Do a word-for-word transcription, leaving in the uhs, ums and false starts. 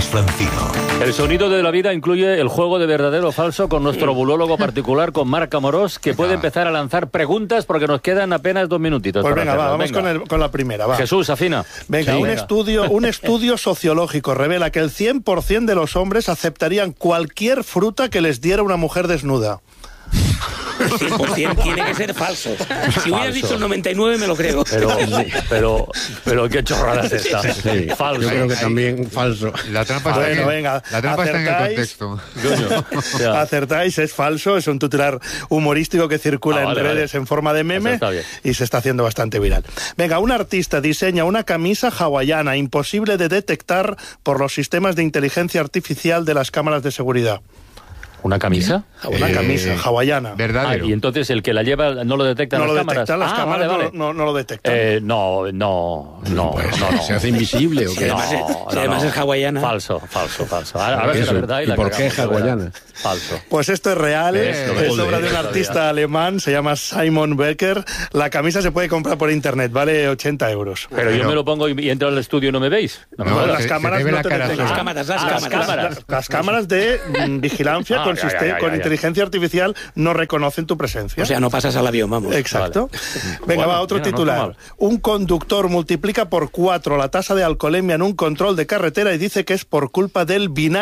Carlas Francino. El sonido de la vida incluye el juego de verdadero o falso con nuestro bulólogo particular, con Marc Amorós, que puede empezar a lanzar preguntas porque nos quedan apenas dos minutitos. Pues para venga, va, vamos venga. Con, el, con la primera, va. Jesús, afina. Venga, Sí, un, venga. Estudio, un estudio sociológico revela que el cien por ciento de los hombres aceptarían cualquier fruta que les diera una mujer desnuda. cien por ciento tiene que ser falso. Si hubieras dicho el noventa y nueve me lo creo. Pero, pero, pero qué chorrada es esta. Sí, Falso. yo creo que también falso. La trampa, está, Bueno, en, venga, la trampa está en el acertáis. contexto. Coño. O sea, Acertáis, es falso, es un titular humorístico que circula Ah, vale, en redes vale. en forma de Eso meme está bien. y se está haciendo bastante viral. Venga, un artista diseña una camisa hawaiana imposible de detectar por los sistemas de inteligencia artificial de las cámaras de seguridad. ¿Una camisa? Una Eh, camisa hawaiana. Ah, Verdadero. y entonces el que la lleva no lo detectan No las lo cámaras. detectan, las Ah, cámaras vale, vale. No, no, no lo detectan. Eh, no, no, no, Pues, no, no. ¿se hace invisible o Si qué? además, es, si además es hawaiana. Falso, falso, falso. A, a ver si Eso, es verdad y, ¿y la por qué cagamos, la verdad. hawaiana? Falso. Pues esto es real, ¿Ves? Lo es ves. obra de un Joder, artista todavía. alemán, se llama Simon Becker. La camisa se puede comprar por internet, vale ochenta euros. Pero yo me lo pongo y, y entro al estudio y no me veis. No, me No, jodas. las se- cámaras se te ve no la te cara detectan. Las sola. cámaras, las Ah, las cámaras. cámaras. Las, las cámaras de mm, vigilancia Ah, con, ya, siste- ya, ya, con ya. inteligencia artificial no reconocen tu presencia. O sea, no pasas al avión, vamos. Exacto. Venga, Bueno, va, otro mira, no titular. está mal. Un conductor multiplica por cuatro la tasa de alcoholemia en un control de carretera y dice que es por culpa del vinagre.